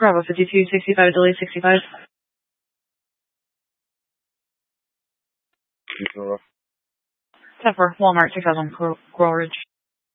Bravo 5265, delay 65. Zephyr, Walmart 6000, Coral Ridge.